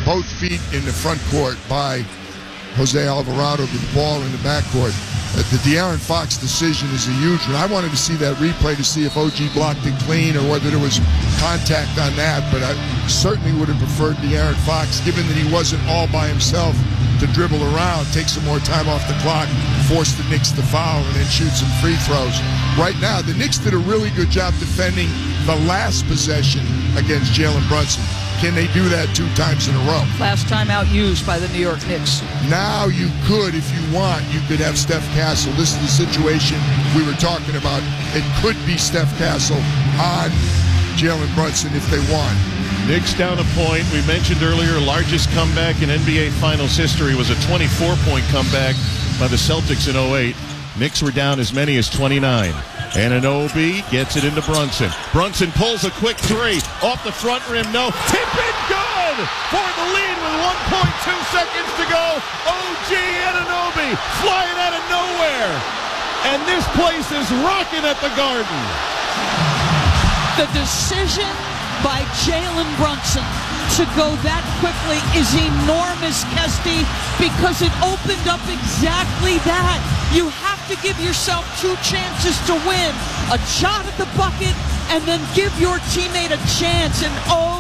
both feet in the front court by Jose Alvarado with the ball in the backcourt. The De'Aaron Fox decision is a huge one. I wanted to see that replay to see if OG blocked it clean or whether there was contact on that, but I certainly would have preferred De'Aaron Fox, given that he wasn't all by himself, to dribble around, take some more time off the clock, force the Knicks to foul, and then shoot some free throws. Right now, the Knicks did a really good job defending the last possession against Jalen Brunson. Can they do that 2 times in a row? Last time outused by the New York Knicks. Now you could, if you want, you could have Steph Castle. This is the situation we were talking about. It could be Steph Castle on Jalen Brunson if they want. Knicks down a point. We mentioned earlier, largest comeback in NBA Finals history was a 24-point comeback by the Celtics in 2008. Knicks were down as many as 29. Anunoby gets it into Brunson. Brunson pulls a quick 3 off the front rim. No. Tip it good for the lead with 1.2 seconds to go. OG Anunoby flying out of nowhere. And this place is rocking at the Garden. The decision by Jalen Brunson to go that quickly is enormous, Kesty, because it opened up exactly that. You have to give yourself 2 chances to win. A shot at the bucket, and then give your teammate a chance. And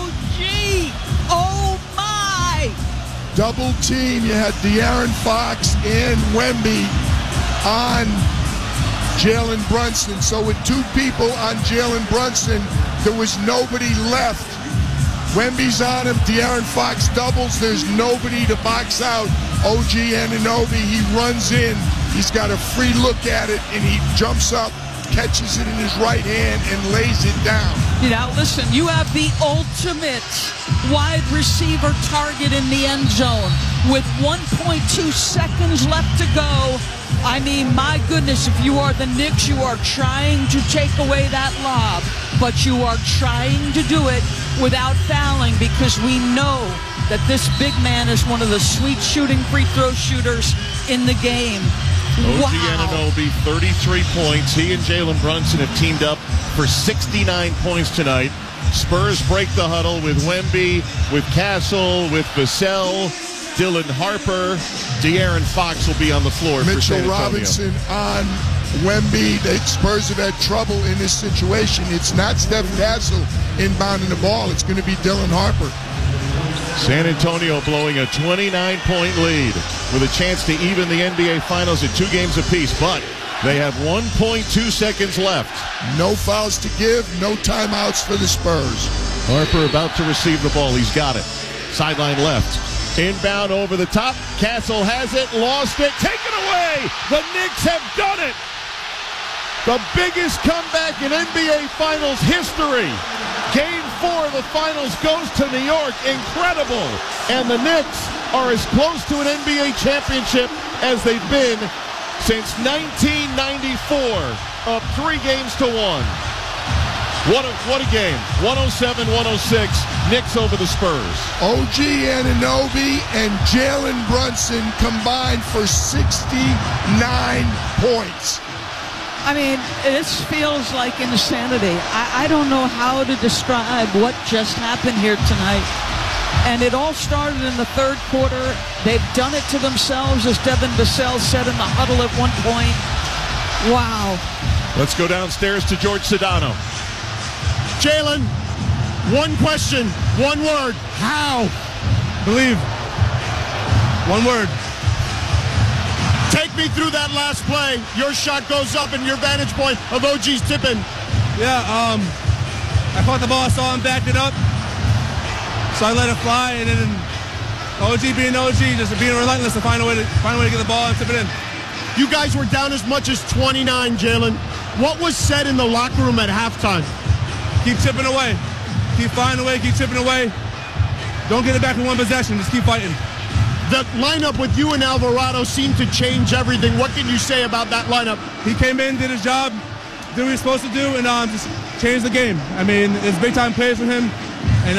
oh my! Double team. You had De'Aaron Fox and Wemby on Jalen Brunson. So with 2 people on Jalen Brunson, there was nobody left. Wemby's on him. De'Aaron Fox doubles. There's nobody to box out. OG Anunoby, he runs in. He's got a free look at it, and he jumps up, catches it in his right hand, and lays it down. Now, listen, you have the ultimate wide receiver target in the end zone with 1.2 seconds left to go. I mean, my goodness, if you are the Knicks, you are trying to take away that lob, but you are trying to do it without fouling, because we know that this big man is one of the sweet shooting free throw shooters in the game. OG Anunoby, 33 points. He and Jalen Brunson have teamed up for 69 points tonight. Spurs break the huddle with Wemby, with Castle, with Vassell, Dylan Harper. De'Aaron Fox will be on the floor for San Mitchell Antonio. Robinson on Wemby. The Spurs have had trouble in this situation. It's not Steph Castle inbounding the ball. It's going to be Dylan Harper. San Antonio blowing a 29-point lead with a chance to even the NBA Finals at 2 games apiece, but they have 1.2 seconds left. No fouls to give, no timeouts for the Spurs. Harper about to receive the ball. He's got it. Sideline left. Inbound over the top. Castle has it, lost it, taken away. The Knicks have done it. The biggest comeback in NBA Finals history. Game 4 of the Finals goes to New York. Incredible. And the Knicks are as close to an NBA championship as they've been since 1994, up 3 games to 1. What a game. 107-106. Knicks over the Spurs. OG Anunoby and Jalen Brunson combined for 69 points. I mean, this feels like insanity. I don't know how to describe what just happened here tonight. And it all started in the 3rd quarter. They've done it to themselves, as Devin Vassell said in the huddle at one point. Wow. Let's go downstairs to George Sedano. Jalen, one question, one word. How? Believe. One word. Take me through that last play. Your shot goes up and your vantage point of OG's tipping. Yeah, I caught the ball, saw him backed it up. So I let it fly, and then OG being OG, just being relentless to find a way to get the ball and tip it in. You guys were down as much as 29, Jalen. What was said in the locker room at halftime? Keep chipping away. Keep finding a way, keep chipping away. Don't get it back in one possession, just keep fighting. The lineup with you and Alvarado seemed to change everything. What can you say about that lineup? He came in, did his job, did what he was supposed to do, and just changed the game. I mean, it's big-time plays from him, and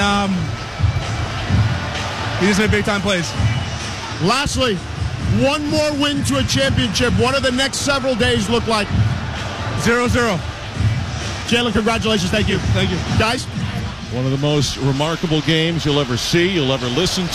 he just made big-time plays. Lastly, one more win to a championship. What do the next several days look like? 0-0. Jalen, congratulations. Thank you. Thank you. Guys? One of the most remarkable games you'll ever see, you'll ever listen to.